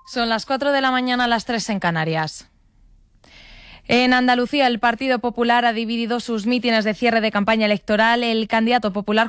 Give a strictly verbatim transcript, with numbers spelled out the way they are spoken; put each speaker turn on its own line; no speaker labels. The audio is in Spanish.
Son las cuatro de la mañana, las tres en Canarias. En Andalucía, el Partido Popular ha dividido sus mítines de cierre de campaña electoral. El candidato popular